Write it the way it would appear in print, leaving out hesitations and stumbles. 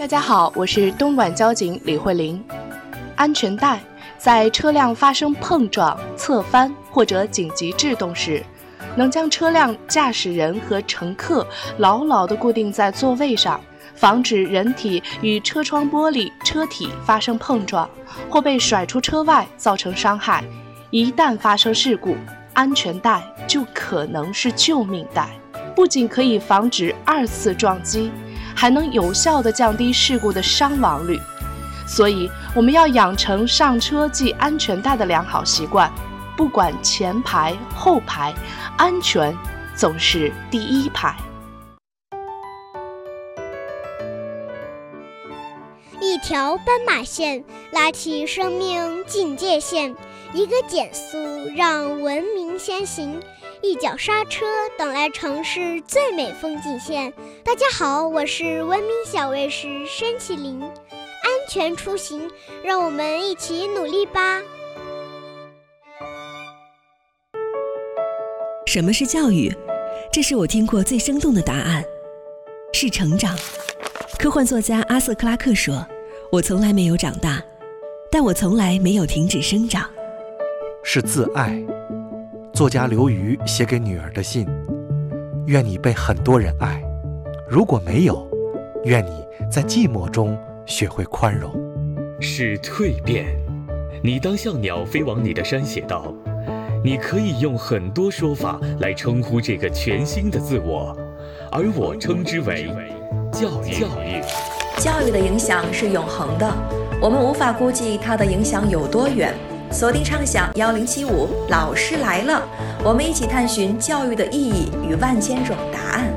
大家好，我是东莞交警李慧玲。安全带在车辆发生碰撞、侧翻或者紧急制动时，能将车辆驾驶人和乘客牢牢地固定在座位上，防止人体与车窗玻璃、车体发生碰撞或被甩出车外造成伤害。一旦发生事故，安全带就可能是救命带，不仅可以防止2次撞击，还能有效地降低事故的伤亡率。所以我们要养成上车系安全带的良好习惯，不管前排后排，安全总是第一排。 一条斑马线拉起生命警戒线，一个减速让文明先行，一脚刹车等来城市最美风景线。大家好，我是文明小卫士申启林，安全出行，让我们一起努力吧。 什么是教育？这是我听过最生动的答案，是成长。科幻作家阿瑟·克拉克说，我从来没有长大，但我从来没有停止生长。 是自爱。作家刘瑜写给女儿的信，愿你被很多人爱，如果没有，愿你在寂寞中学会宽容。 是蜕变。你当像鸟飞往你的山写道，你可以用很多说法来称呼这个全新的自我，而我称之为教育。 教育的影响是永恒的，我们无法估计它的影响有多远。锁定畅想1075，老师来了，我们一起探寻教育的意义与万千种答案。